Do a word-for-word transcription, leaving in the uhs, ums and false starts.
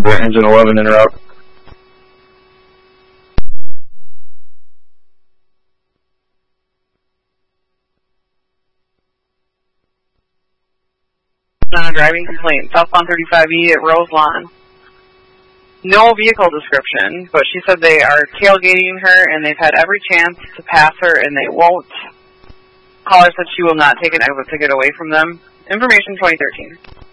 the engine eleven interrupt. On a driving complaint, southbound thirty-five E at Roselawn. No vehicle description, but she said they are tailgating her and they've had every chance to pass her and they won't. Caller said she will not take an exit ticket away from them. Information twenty thirteen.